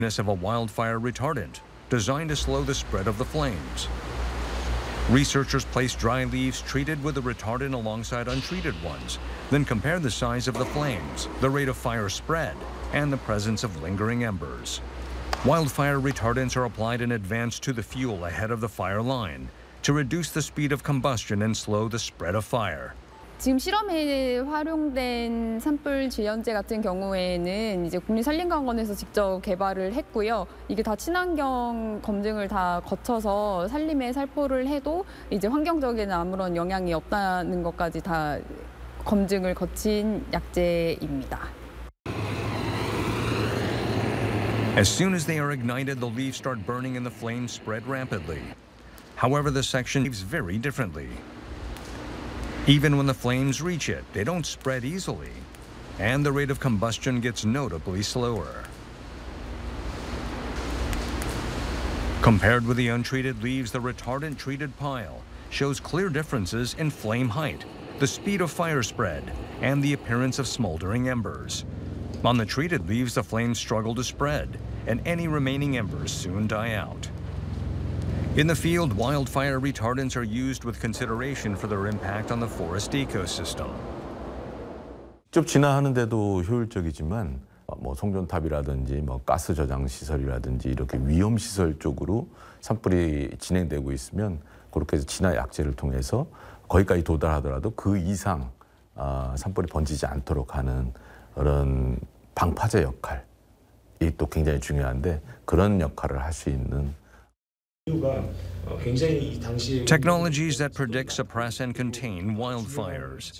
of a wildfire retardant designed to slow the spread of the flames. Researchers place dry leaves treated with the retardant alongside untreated ones, then compare the size of the flames, the rate of fire spread, and the presence of lingering embers. Wildfire retardants are applied in advance to the fuel ahead of the fire line to reduce the speed of combustion and slow the spread of fire. 지금 실험에 활용된 산불 지연제 같은 경우에는 이제 국립산림과학원에서 직접 개발을 했고요. 이게 다 친환경 검증을 다 거쳐서 산림에 살포를 해도 이제 환경적에는 아무런 영향이 없다는 것까지 다 검증을 거친 약제입니다. As soon as they are ignited, the leaves start burning and the flames spread rapidly. However, the section behaves very differently. Even when the flames reach it, they don't spread easily, and the rate of combustion gets notably slower. Compared with the untreated leaves, the retardant-treated pile shows clear differences in flame height, the speed of fire spread, and the appearance of smoldering embers. On the treated leaves, the flames struggle to spread, and any remaining embers soon die out. In the field, wildfire retardants are used with consideration for their impact on the forest ecosystem. 직접 진화하는데도 효율적이지만 송전탑이라든지 가스 저장 시설이라든지 이렇게 위험 시설 쪽으로 산불이 진행되고 있으면 그렇게 해서 진화 약제를 통해서 거기까지 도달하더라도 그 이상 산불이 번지지 않도록 하는 그런 방파제 역할이 또 굉장히 중요한데 그런 역할을 할 수 있는 Technologies that predict, suppress, and contain wildfires.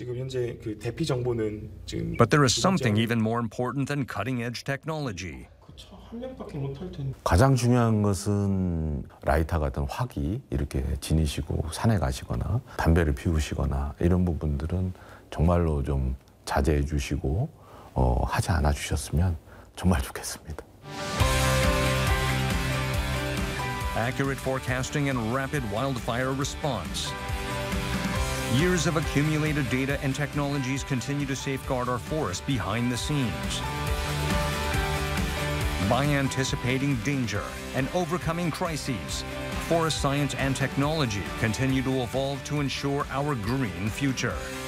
But there is something even more important than cutting-edge technology. 가장 중요한 것은 라이터 같은 화기 이렇게 지니시고 산에 가시거나 담배를 피우시거나 이런 부분들은 정말로 좀 자제해 주시고 하지 않아 주셨으면 정말 좋겠습니다. Accurate forecasting and rapid wildfire response. Years of accumulated data and technologies continue to safeguard our forests behind the scenes. By anticipating danger and overcoming crises, forest science and technology continue to evolve to ensure our green future.